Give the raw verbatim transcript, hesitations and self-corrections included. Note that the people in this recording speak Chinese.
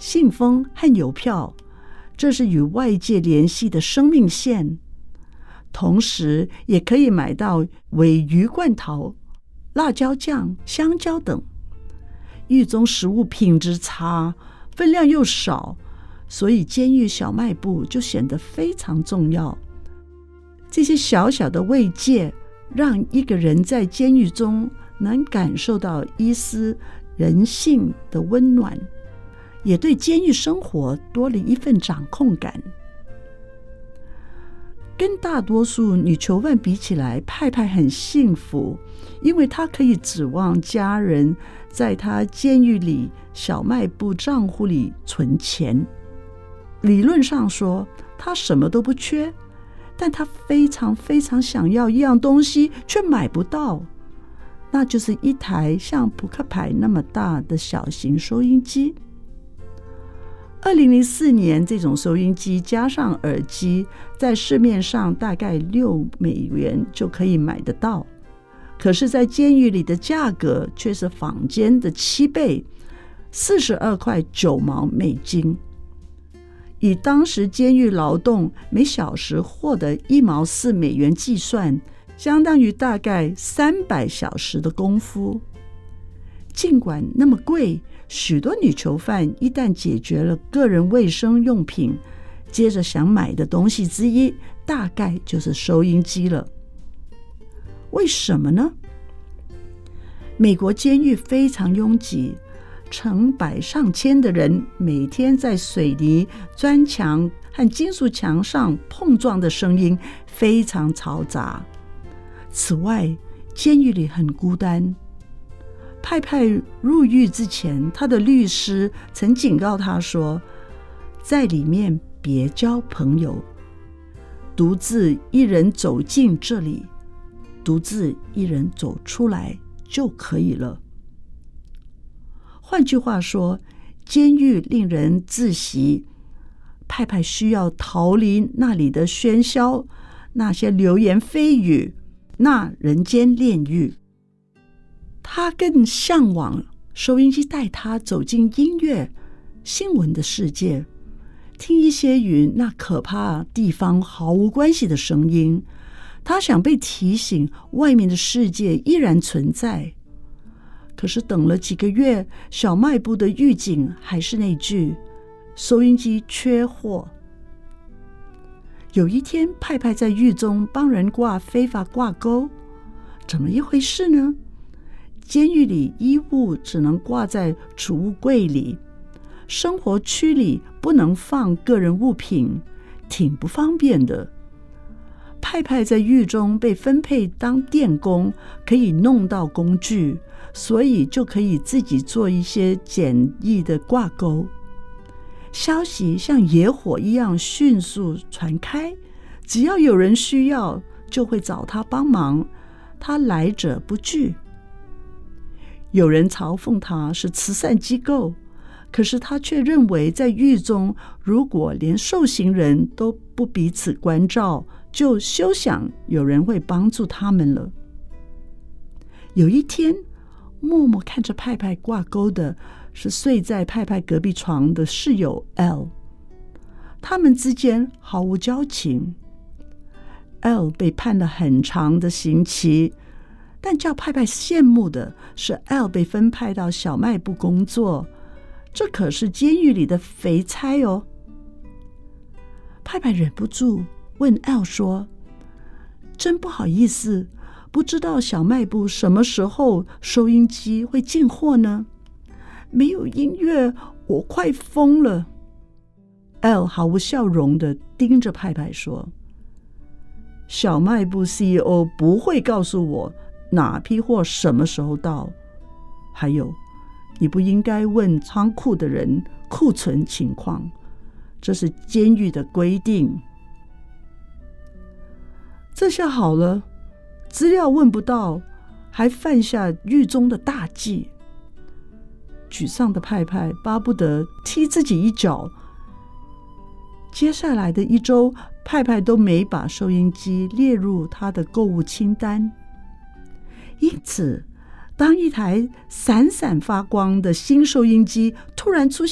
信封和邮票，这是与外界联系的生命线。同时也可以买到鲔鱼罐头、辣椒酱、香蕉等。狱中食物品质差，分量又少，所以监狱小卖部就显得非常重要。这些小小的慰藉，让一个人在监狱中能感受到一丝人性的温暖，也对监狱生活多了一份掌控感。跟大多数女囚犯比起来，派派很幸福，因为她可以指望家人在她监狱里小卖部账户里存钱。理论上说，她什么都不缺，但她非常非常想要一样东西，却买不到，那就是一台像扑克牌那么大的小型收音机。二零零四年，这种收音机加上耳机，在市面上大概六美元就可以买得到。可是，在监狱里的价格却是坊间的七倍，四十二块九毛美金。以当时监狱劳动每小时获得一毛四美元计算，相当于大概三百小时的功夫。尽管那么贵，许多女囚犯一旦解决了个人卫生用品，接着想买的东西之一大概就是收音机了。为什么呢？美国监狱非常拥挤，成百上千的人每天在水泥、砖墙和金属墙上碰撞的声音非常嘈杂。此外，监狱里很孤单。派派入狱之前，他的律师曾警告他说，在里面别交朋友，独自一人走进这里，独自一人走出来就可以了。换句话说，监狱令人窒息，派派需要逃离那里的喧嚣，那些流言蜚语，那人间炼狱。他更向往收音机带他走进音乐、新闻的世界，听一些与那可怕地方毫无关系的声音。他想被提醒外面的世界依然存在。可是等了几个月，小卖部的狱警还是那句：收音机缺货。有一天，派派在狱中帮人挂非法挂钩，怎么一回事呢？监狱里衣物只能挂在储物柜里，生活区里不能放个人物品，挺不方便的。派派在狱中被分配当电工，可以弄到工具，所以就可以自己做一些简易的挂钩。消息像野火一样迅速传开，只要有人需要，就会找他帮忙，他来者不拒。有人嘲讽他是慈善机构，可是他却认为在狱中，如果连受刑人都不彼此关照，就休想有人会帮助他们了。有一天，默默看着派派挂钩的是睡在派派隔壁床的室友 L， 他们之间毫无交情。L 被判了很长的刑期，但叫派派羡慕的是 L 被分派到小卖部工作，这可是监狱里的肥差哦。派派忍不住问 L 说，真不好意思，不知道小卖部什么时候收音机会进货呢？没有音乐，我快疯了。L 毫无笑容地盯着派派说，小卖部 C E O 不会告诉我哪批货什么时候到，还有，你不应该问仓库的人库存情况，这是监狱的规定。这下好了，资料问不到，还犯下狱中的大忌。沮丧的派派巴不得踢自己一脚。接下来的一周，派派都没把收音机列入他的购物清单。因此，当一台闪闪发光的新收音机突然出